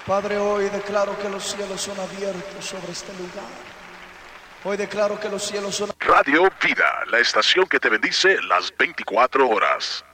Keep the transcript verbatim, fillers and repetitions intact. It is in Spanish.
Padre, hoy declaro que los cielos son abiertos sobre este lugar. Hoy declaro que los cielos son... Radio Vida, la estación que te bendice las veinticuatro horas.